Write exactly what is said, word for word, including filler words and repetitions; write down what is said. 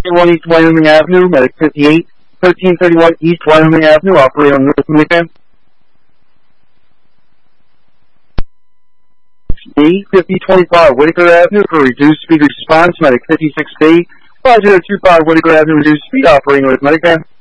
thirteen thirty-one East Wyoming Avenue, medic fifty-eight. thirteen thirty-one East Wyoming Avenue, operator on North Medic. B, fifty twenty-five Whitaker Avenue for reduced speed response, medic fifty-six B. five zero two five Whitaker Avenue, reduced speed, operating with Medic.